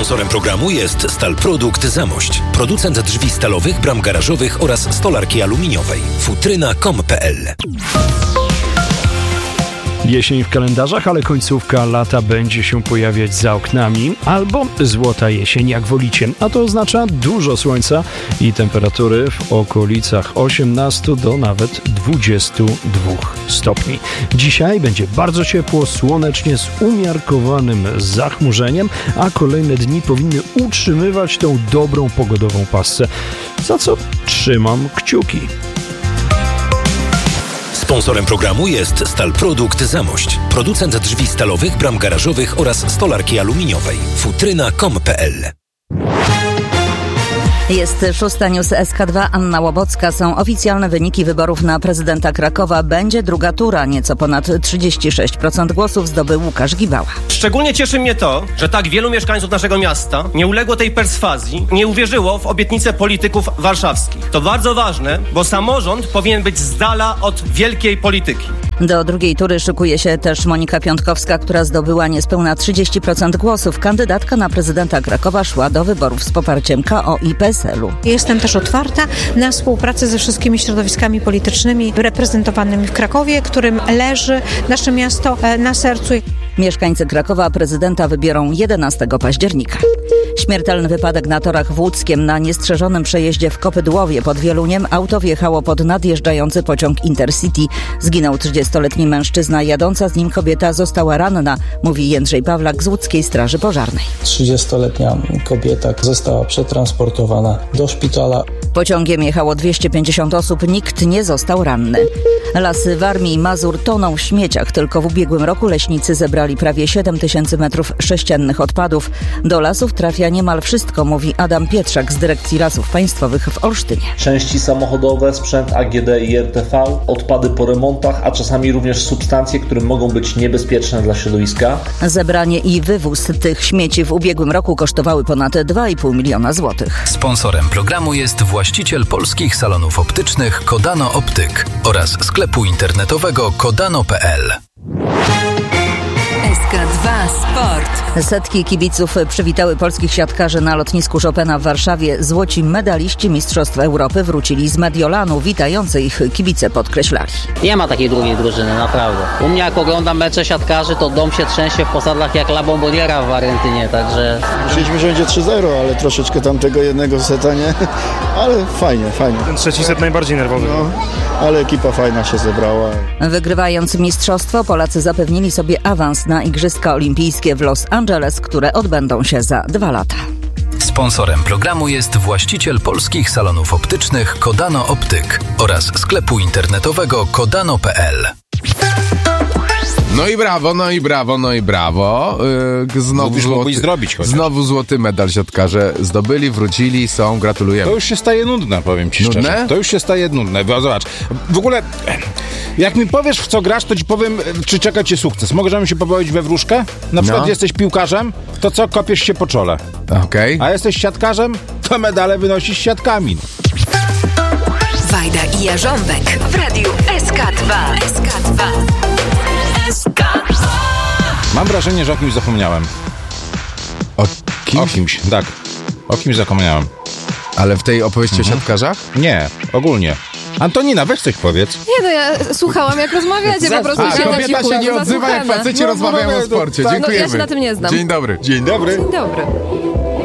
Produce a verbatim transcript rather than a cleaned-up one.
Sponsorem programu jest Stalprodukt Zamość, producent drzwi stalowych, bram garażowych oraz stolarki aluminiowej. futryna kropka com kropka p l. Jesień w kalendarzach, ale końcówka lata będzie się pojawiać za oknami, albo złota jesień, jak wolicie. A to oznacza dużo słońca i temperatury w okolicach osiemnastu do nawet dwudziestu dwóch stopni. Dzisiaj będzie bardzo ciepło, słonecznie z umiarkowanym zachmurzeniem, a kolejne dni powinny utrzymywać tą dobrą pogodową pasę, za co trzymam kciuki. Sponsorem programu jest Stalprodukt Zamość, producent drzwi stalowych, bram garażowych oraz stolarki aluminiowej. futryna kropka com kropka p l. Jest szósta news S K dwa, Anna Łobocka. Są oficjalne wyniki wyborów na prezydenta Krakowa. Będzie druga tura. Nieco ponad trzydzieści sześć procent głosów zdobył Łukasz Gibała. Szczególnie cieszy mnie to, że tak wielu mieszkańców naszego miasta nie uległo tej perswazji, nie uwierzyło w obietnice polityków warszawskich. To bardzo ważne, bo samorząd powinien być z dala od wielkiej polityki. Do drugiej tury szykuje się też Monika Piątkowska, która zdobyła niespełna trzydzieści procent głosów. Kandydatka na prezydenta Krakowa szła do wyborów z poparciem K O i P S L u. Jestem też otwarta na współpracę ze wszystkimi środowiskami politycznymi reprezentowanymi w Krakowie, którym leży nasze miasto na sercu. Mieszkańcy Krakowa prezydenta wybiorą jedenastego października. Śmiertelny wypadek na torach w Łódzkiem. Na niestrzeżonym przejeździe w Kopydłowie pod Wieluniem auto wjechało pod nadjeżdżający pociąg Intercity. Zginął trzydziestoletni mężczyzna, jadąca z nim kobieta została ranna, mówi Jędrzej Pawlak z Łódzkiej Straży Pożarnej. trzydziestoletnia kobieta została przetransportowana do szpitala. Pociągiem jechało dwieście pięćdziesiąt osób, nikt nie został ranny. Lasy Warmii i Mazur toną w śmieciach. Tylko w ubiegłym roku leśnicy zebrali prawie siedem tysięcy metrów sześciennych odpadów. Do lasów trafia niemal wszystko, mówi Adam Pietrzak z Dyrekcji Lasów Państwowych w Olsztynie. Części samochodowe, sprzęt A G D i R T V, odpady po remontach, a czasami również substancje, które mogą być niebezpieczne dla środowiska. Zebranie i wywóz tych śmieci w ubiegłym roku kosztowały ponad dwa i pół miliona złotych. Sponsorem programu jest właściciel polskich salonów optycznych Kodano Optyk oraz sklepu internetowego kodano kropka p l. S K dwa Sport. Setki kibiców przywitały polskich siatkarzy na lotnisku Chopina w Warszawie. Złoci medaliści Mistrzostw Europy wrócili z Mediolanu. Witający ich kibice podkreślali. Nie ma takiej drugiej drużyny, naprawdę. U mnie jak oglądam mecze siatkarzy, to dom się trzęsie w posadach jak La Bomboniera w Argentynie, także... Myśleliśmy, że będzie trzy zero, ale troszeczkę tam tego jednego seta nie, ale fajnie, fajnie. Ten trzeci set najbardziej nerwowy. No, ale ekipa fajna się zebrała. Wygrywając mistrzostwo, Polacy zapewnili sobie awans na Igrzyska Olimpijskie w Los Angeles, które odbędą się za dwa lata. Sponsorem programu jest właściciel polskich salonów optycznych Kodano Optyk oraz sklepu internetowego kodano kropka p l. No i brawo, no i brawo, no i brawo. Yy, znowu, złoty, zrobić znowu złoty medal siatkarze zdobyli, wrócili, są, gratulujemy. To już się staje nudne, powiem ci Nudne? szczerze. To już się staje nudne. Zobacz, w ogóle jak mi powiesz, w co grasz, to ci powiem, czy czeka cię sukces. Możemy się pobawić we wróżkę? Na przykład no. Jesteś piłkarzem, to co, kopiesz się po czole. Okej. A jesteś siatkarzem, to medale wynosisz siatkami. Wajda i Jarząbek w radiu S K dwa. S K dwa. S K dwa. Mam wrażenie, że o kimś zapomniałem. O kimś? O kimś, tak. O kimś zapomniałem. Ale w tej opowieści mhm. o siatkarzach? Nie, ogólnie. Antonina, weź coś powiedz. Nie no, ja słuchałam jak rozmawiacie, po prostu. A, kobieta się nie odzywa, jak faceci no, rozmawiają o sporcie. No, dziękujemy. No, ja się na tym nie znam. Dzień dobry. Dzień dobry. Dzień dobry.